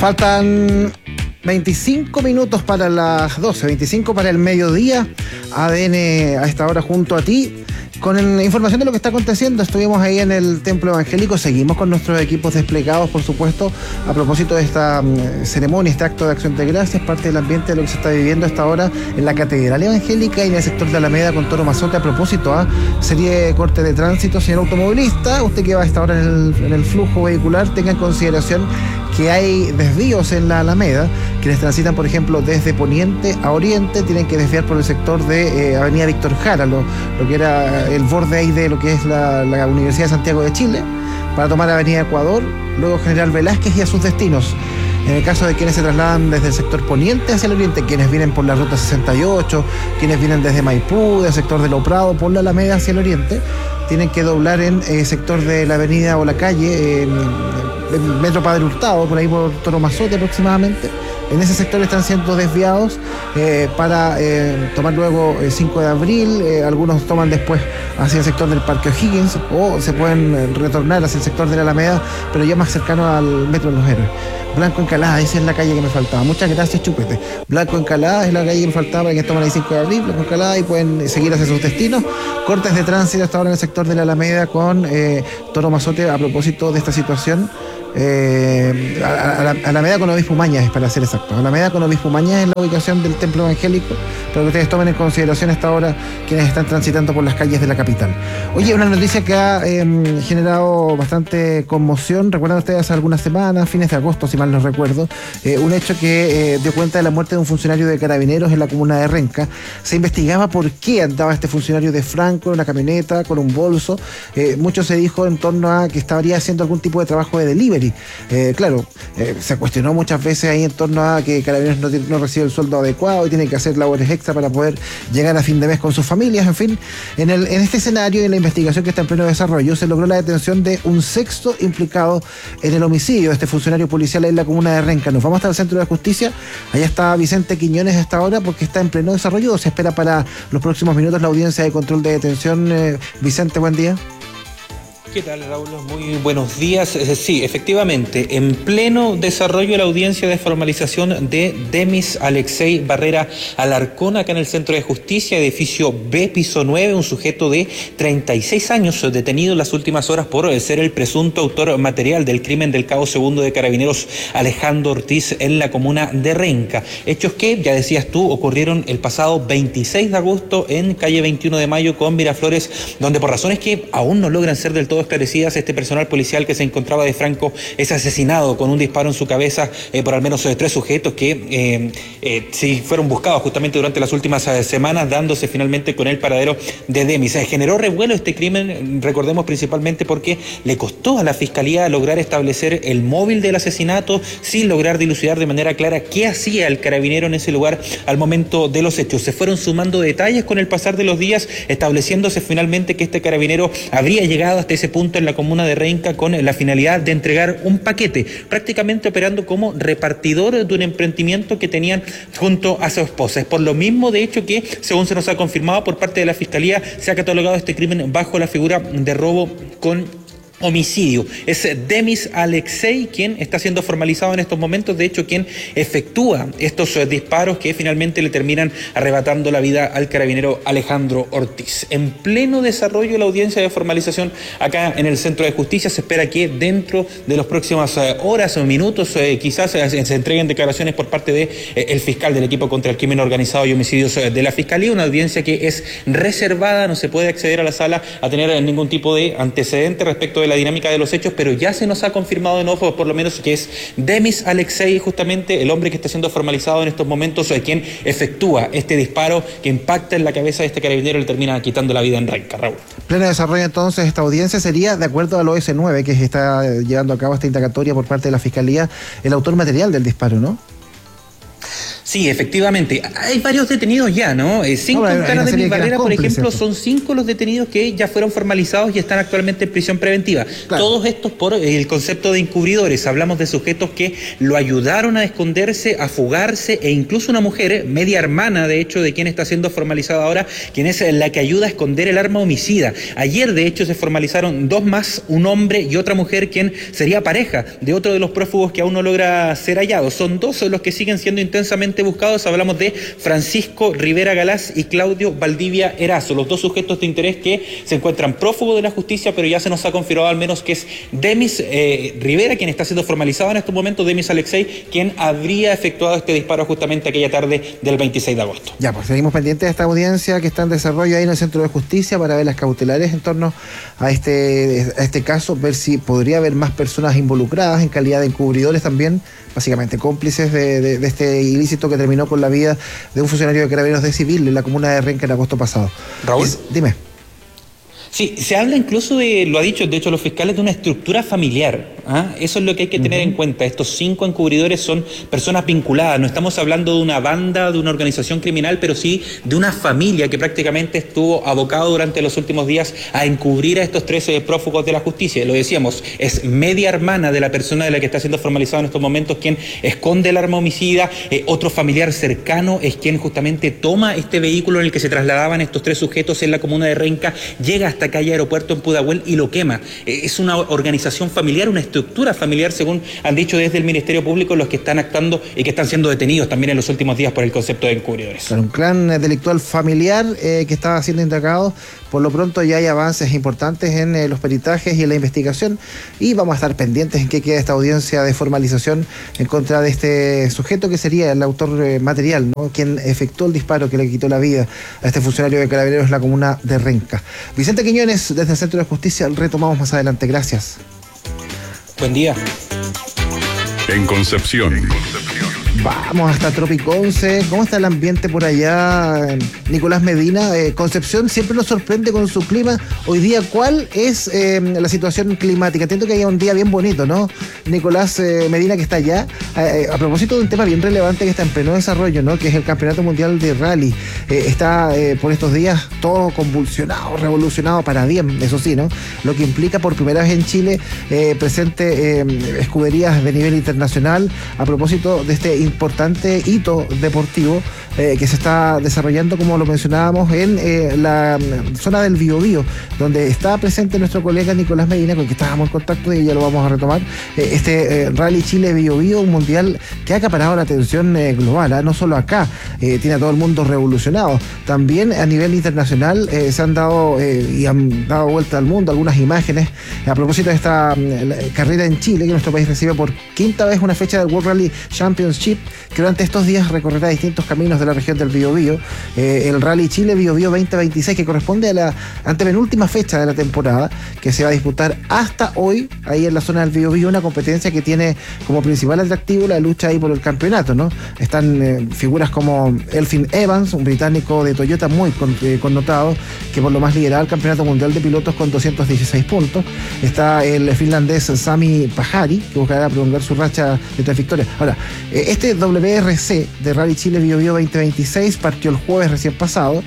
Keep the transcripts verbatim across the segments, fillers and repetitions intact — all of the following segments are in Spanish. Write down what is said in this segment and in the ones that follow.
Faltan veinticinco minutos para las doce, veinticinco para el mediodía. A D N a esta hora junto a ti, con información de lo que está aconteciendo. Estuvimos ahí en el Templo Evangélico, seguimos con nuestros equipos desplegados, por supuesto, a propósito de esta um, ceremonia, este acto de acción de gracias, parte del ambiente de lo que se está viviendo a esta hora en la Catedral Evangélica y en el sector de Alameda con Toro Mazote. A propósito, a ¿eh? serie de corte de tránsito, señor automovilista, usted que va a esta hora en el, en el flujo vehicular, tenga en consideración que hay desvíos en la Alameda. Quienes transitan, por ejemplo, desde Poniente a Oriente, tienen que desviar por el sector de eh, Avenida Víctor Jara, lo, lo que era el borde ahí de lo que es la, la Universidad de Santiago de Chile, para tomar Avenida Ecuador, luego General Velázquez y a sus destinos. En el caso de quienes se trasladan desde el sector poniente hacia el oriente, quienes vienen por la ruta sesenta y ocho, quienes vienen desde Maipú, del sector de Lo Prado, por la Alameda hacia el oriente, tienen que doblar en el eh, sector de la avenida o la calle, eh, en Metro Padre Hurtado, por ahí por Toro Mazote aproximadamente. En ese sector están siendo desviados eh, para eh, tomar luego el cinco de abril, eh, algunos toman después hacia el sector del Parque O'Higgins o se pueden eh, retornar hacia el sector de la Alameda, pero ya más cercano al Metro de los Héroes. Blanco Encalada, esa es la calle que me faltaba. Muchas gracias, Chupete. Blanco Encalada es la calle que me faltaba para que toman el cinco de abril, Blanco Encalada, y pueden seguir hacia sus destinos. Cortes de tránsito hasta ahora en el sector de la Alameda con eh, Toro Mazote a propósito de esta situación. Eh, a, a, a Alameda con Obispo Mañas, para ser exacto. Alameda con Obispo Mañas es la ubicación del Templo Evangélico, para que ustedes tomen en consideración hasta ahora quienes están transitando por las calles de la capital. Oye, una noticia que ha eh, generado bastante conmoción. Recuerdan ustedes hace algunas semanas, fines de agosto si mal no recuerdo, eh, un hecho que eh, dio cuenta de la muerte de un funcionario de Carabineros en la comuna de Renca. Se investigaba por qué andaba este funcionario de Franco en una camioneta con un bolso. Eh, mucho se dijo en torno a que estaría haciendo algún tipo de trabajo de delivery. Eh, claro, eh, se cuestionó muchas veces ahí en torno a que Carabineros no, no recibe el sueldo adecuado y tiene que hacer labores extra para poder llegar a fin de mes con sus familias. En fin, en, el, en este escenario y en la investigación que está en pleno desarrollo, se logró la detención de un sexto implicado en el homicidio de este funcionario policial en la comuna de Renca. Nos vamos hasta el Centro de Justicia. Allá está Vicente Quiñones a esta hora porque está en pleno desarrollo. Se espera para los próximos minutos la audiencia de control de detención. eh, Vicente, buen día. ¿Qué tal, Raúl? Muy buenos días. Sí, efectivamente, en pleno desarrollo la audiencia de formalización de Demis Alexei Barrera Alarcón, acá en el Centro de Justicia, edificio B, piso nueve, un sujeto de treinta y seis años, detenido en las últimas horas por ser el presunto autor material del crimen del cabo segundo de Carabineros Alejandro Ortiz en la comuna de Renca. Hechos que, ya decías tú, ocurrieron el pasado veintiséis de agosto en calle veintiuno de mayo con Miraflores, donde por razones que aún no logran ser del todo esclarecidas, este personal policial que se encontraba de Franco es asesinado con un disparo en su cabeza eh, por al menos eh, tres sujetos que eh, eh, sí fueron buscados justamente durante las últimas eh, semanas, dándose finalmente con el paradero de Demis. Eh, generó revuelo este crimen, recordemos, principalmente porque le costó a la Fiscalía lograr establecer el móvil del asesinato sin lograr dilucidar de manera clara qué hacía el carabinero en ese lugar al momento de los hechos. Se fueron sumando detalles con el pasar de los días, estableciéndose finalmente que este carabinero habría llegado hasta ese punto en la comuna de Renca con la finalidad de entregar un paquete, prácticamente operando como repartidor de un emprendimiento que tenían junto a su esposa. Es por lo mismo, de hecho, que, según se nos ha confirmado por parte de la Fiscalía, se ha catalogado este crimen bajo la figura de robo con homicidio. Es Demis Alexei quien está siendo formalizado en estos momentos, de hecho quien efectúa estos uh, disparos que finalmente le terminan arrebatando la vida al carabinero Alejandro Ortiz. En pleno desarrollo la audiencia de formalización acá en el Centro de Justicia. Se espera que dentro de las próximas uh, horas o minutos uh, quizás uh, se entreguen declaraciones por parte de uh, el fiscal del equipo contra el crimen organizado y homicidios uh, de la Fiscalía, una audiencia que es reservada, no se puede acceder a la sala a tener uh, ningún tipo de antecedente respecto de la dinámica de los hechos, pero ya se nos ha confirmado de nuevo, por lo menos, que es Demis Alexei, justamente el hombre que está siendo formalizado en estos momentos, eh, quien efectúa este disparo que impacta en la cabeza de este carabinero y le termina quitando la vida en Renca. Raúl. Pleno desarrollo entonces esta audiencia sería, de acuerdo al O S nueve, que está llevando a cabo esta indagatoria por parte de la Fiscalía, el autor material del disparo, ¿no? Sí, efectivamente. Hay varios detenidos ya, ¿no? Eh, sin no, contar a Demis Barrera, por ejemplo, esto. son cinco los detenidos que ya fueron formalizados y están actualmente en prisión preventiva. Claro. Todos estos por el concepto de encubridores. Hablamos de sujetos que lo ayudaron a esconderse, a fugarse, e incluso una mujer, media hermana, de hecho, de quien está siendo formalizada ahora, quien es la que ayuda a esconder el arma homicida. Ayer, de hecho, se formalizaron dos más, un hombre y otra mujer, quien sería pareja de otro de los prófugos que aún no logra ser hallado. Son dos los que siguen siendo intensamente buscados. Hablamos de Francisco Rivera Galás y Claudio Valdivia Erazo, los dos sujetos de interés que se encuentran prófugos de la justicia, pero ya se nos ha confirmado al menos que es Demis eh, Rivera quien está siendo formalizado en estos momentos, Demis Alexei, quien habría efectuado este disparo justamente aquella tarde del veintiséis de agosto. Ya, pues seguimos pendientes de esta audiencia que está en desarrollo ahí en el Centro de Justicia para ver las cautelares en torno a este, a este caso, ver si podría haber más personas involucradas en calidad de encubridores también, básicamente cómplices de, de, de este ilícito que terminó con la vida de un funcionario de Carabineros de Civil en la comuna de Renca en agosto pasado. Raúl. Es, dime. Sí, se habla incluso de, lo ha dicho de hecho los fiscales, de una estructura familiar. ¿Ah? Eso es lo que hay que tener uh-huh. en cuenta. Estos cinco encubridores son personas vinculadas. No estamos hablando de una banda, de una organización criminal, pero sí de una familia que prácticamente estuvo abocado durante los últimos días a encubrir a estos tres prófugos de la justicia. Lo decíamos, es media hermana de la persona de la que está siendo formalizada en estos momentos quien esconde el arma homicida. Eh, otro familiar cercano es quien justamente toma este vehículo en el que se trasladaban estos tres sujetos en la comuna de Renca, llega hasta calle Aeropuerto en Pudahuel y lo quema. Eh, es una organización familiar, una estructura familiar, según han dicho desde el Ministerio Público, los que están actuando y que están siendo detenidos también en los últimos días por el concepto de encubridores. Claro, un clan delictual familiar eh, que estaba siendo indagado. Por lo pronto ya hay avances importantes en eh, los peritajes y en la investigación, y vamos a estar pendientes en qué queda esta audiencia de formalización en contra de este sujeto que sería el autor eh, material, ¿no? Quien efectuó el disparo que le quitó la vida a este funcionario de Carabineros en la comuna de Renca. Vicente Quiñones, desde el Centro de Justicia, retomamos más adelante. Gracias. Buen día. En Concepción. Vamos hasta Trópico once. ¿Cómo está el ambiente por allá, Nicolás Medina? Eh, Concepción siempre nos sorprende con su clima. Hoy día, ¿cuál es eh, la situación climática? Entiendo que haya un día bien bonito, ¿no? Nicolás eh, Medina, que está allá. Eh, a propósito de un tema bien relevante que está en pleno desarrollo, ¿no? Que es el Campeonato Mundial de Rally. Eh, está eh, por estos días todo convulsionado, revolucionado para bien, eso sí, ¿no? Lo que implica por primera vez en Chile eh, presente eh, escuderías de nivel internacional a propósito de este importante hito deportivo eh, que se está desarrollando, como lo mencionábamos, en eh, la zona del Biobío, donde está presente nuestro colega Nicolás Medina, con el que estábamos en contacto y ya lo vamos a retomar. Eh, este eh, Rally Chile Biobío, un mundial que ha acaparado la atención eh, global, ¿eh? No solo acá, eh, tiene a todo el mundo revolucionado, también a nivel internacional eh, se han dado eh, y han dado vuelta al mundo algunas imágenes a propósito de esta eh, carrera en Chile, que nuestro país recibe por quinta vez una fecha del World Rally Championship, que durante estos días recorrerá distintos caminos de la región del Biobío. Eh, el Rally Chile Biobío veinte veintiséis, que corresponde a la antepenúltima fecha de la temporada, que se va a disputar hasta hoy, ahí en la zona del Biobío, una competencia que tiene como principal atractivo la lucha ahí por el campeonato, ¿no? Están eh, figuras como Elfyn Evans, un británico de Toyota muy con, eh, connotado, que por lo más lideraba el Campeonato Mundial de Pilotos con doscientos dieciséis puntos. Está el finlandés Sami Pajari, que buscará prolongar su racha de tres victorias. Ahora, eh, este W R C de Rally Chile Biobío veinte veintiséis partió el jueves recién pasado.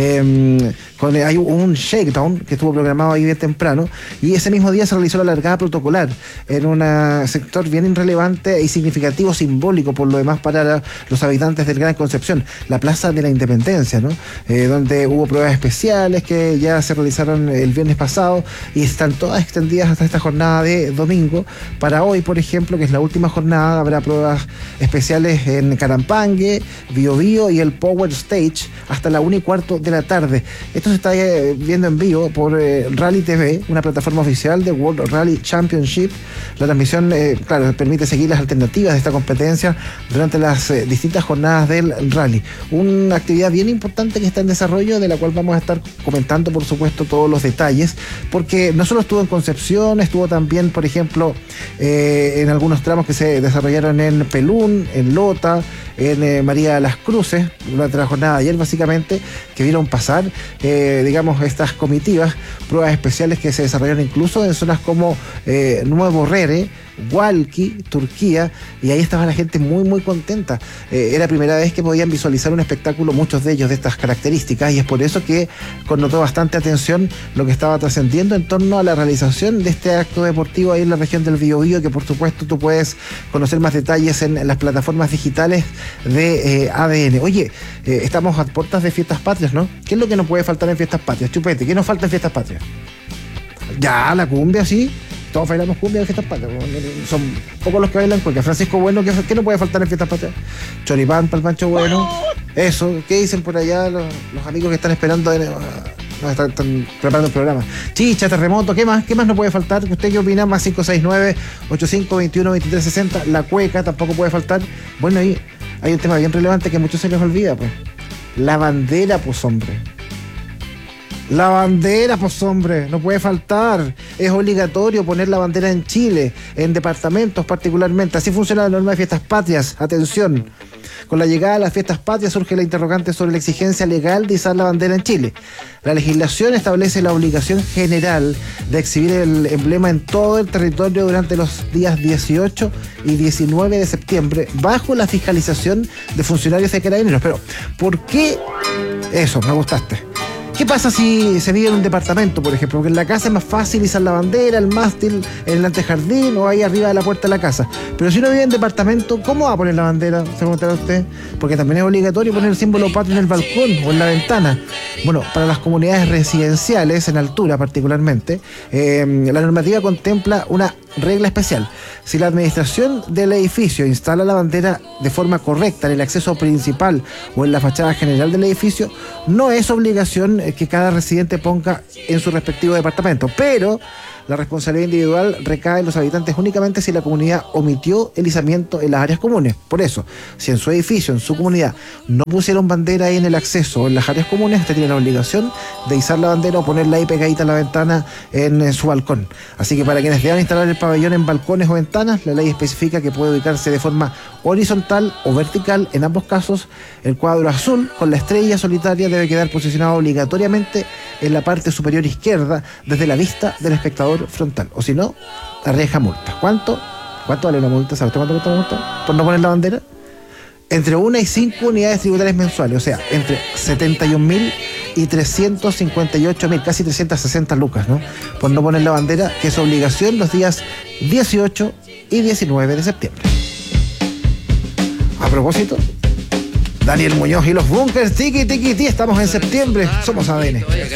Eh, con, hay un shakedown que estuvo programado ahí bien temprano, y ese mismo día se realizó la largada protocolar en un sector bien irrelevante y significativo, simbólico por lo demás para la, los habitantes del Gran Concepción, la Plaza de la Independencia, ¿no? Eh, donde hubo pruebas especiales que ya se realizaron el viernes pasado y están todas extendidas hasta esta jornada de domingo. Para hoy, por ejemplo, que es la última jornada, habrá pruebas especiales en Carampangue, Biobío y el Power Stage hasta la una y cuarto de la tarde. Esto se está eh, viendo en vivo por eh, Rally T V, una plataforma oficial de World Rally Championship. La transmisión, eh, claro, permite seguir las alternativas de esta competencia durante las eh, distintas jornadas del rally. Una actividad bien importante que está en desarrollo, de la cual vamos a estar comentando, por supuesto, todos los detalles, porque no solo estuvo en Concepción, estuvo también, por ejemplo, eh, en algunos tramos que se desarrollaron en Pelún, en Lota, en eh, María de las Cruces, durante la jornada de ayer básicamente, que vieron pasar, eh, digamos, estas comitivas, pruebas especiales que se desarrollaron incluso en zonas como eh, Nuevo Rere, Hualqui, Turquía, y ahí estaba la gente muy muy contenta. Eh, era la primera vez que podían visualizar un espectáculo, muchos de ellos de estas características, y es por eso que connotó bastante atención lo que estaba trascendiendo en torno a la realización de este acto deportivo ahí en la región del Biobío, que por supuesto tú puedes conocer más detalles en, en las plataformas digitales de eh, A D N. Oye, eh, estamos a puertas de Fiestas Patrias, ¿no? ¿Qué es lo que no puede faltar en Fiestas Patrias? Chupete, ¿qué nos falta en Fiestas Patrias? Ya, la cumbia, sí. Todos bailamos cumbia en Fiestas Patrias. Son pocos los que bailan cueca. Francisco Bueno, ¿qué, qué no puede faltar en Fiestas Patrias? Choripán para el Pancho Bueno. Eso, ¿qué dicen por allá los, los amigos que están esperando? En, uh, no, están, están preparando el programa. Chicha, terremoto, ¿qué más? ¿Qué más no puede faltar? ¿Usted qué opina? Más cinco seis nueve, ocho cinco dos uno, dos tres seis cero. La cueca tampoco puede faltar. Bueno, ahí hay un tema bien relevante que a muchos se les olvida, pues. La bandera, pues, hombre. La bandera, pues hombre, no puede faltar. Es obligatorio poner la bandera en Chile, en departamentos particularmente. Así funciona la norma de Fiestas Patrias. Atención, con la llegada de las Fiestas Patrias surge la interrogante sobre la exigencia legal de izar la bandera en Chile. La legislación establece la obligación general de exhibir el emblema en todo el territorio durante los días dieciocho y diecinueve de septiembre, bajo la fiscalización de funcionarios de Carabineros. Pero, ¿por qué eso? Me gustaste. ¿Qué pasa si se vive en un departamento, por ejemplo? Porque en la casa es más fácil izar la bandera, el mástil, en el antejardín o ahí arriba de la puerta de la casa. Pero si uno vive en departamento, ¿cómo va a poner la bandera? Se preguntará usted. Porque también es obligatorio poner el símbolo patrio en el balcón o en la ventana. Bueno, para las comunidades residenciales, en altura particularmente, eh, la normativa contempla una regla especial. Si la administración del edificio instala la bandera de forma correcta en el acceso principal o en la fachada general del edificio, no es obligación que cada residente ponga en su respectivo departamento, pero la responsabilidad individual recae en los habitantes únicamente si la comunidad omitió el izamiento en las áreas comunes. Por eso, si en su edificio, en su comunidad, no pusieron bandera ahí en el acceso o en las áreas comunes, usted tiene la obligación de izar la bandera o ponerla ahí pegadita a la ventana en, en su balcón. Así que para quienes deban instalar el pabellón en balcones o ventanas, la ley especifica que puede ubicarse de forma horizontal o vertical. En ambos casos, el cuadro azul con la estrella solitaria debe quedar posicionado obligatoriamente en la parte superior izquierda, desde la vista del espectador frontal, o si no, arriesga multa. ¿Cuánto? ¿Cuánto vale una multa? ¿Sabe usted cuánto cuesta una multa por no poner la bandera? Entre una y cinco unidades tributarias mensuales, o sea, entre setenta y un mil y trescientos cincuenta y ocho mil, casi trescientas sesenta lucas, ¿no? Por no poner la bandera, que es obligación los días dieciocho y diecinueve de septiembre. A propósito, Daniel Muñoz y los Bunkers, tiki tiki ti, estamos en septiembre, somos A D N.